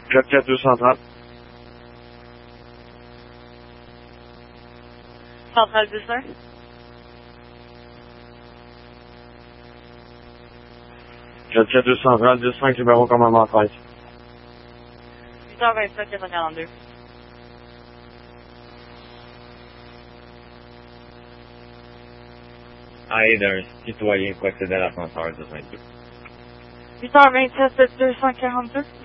442 centrale. Centrale 10-1. 442 centrale, 10-5, numéro commandement 13. 8h27, 442. Aide un citoyen pour accéder à l'ascenseur 252. 8h27, 242.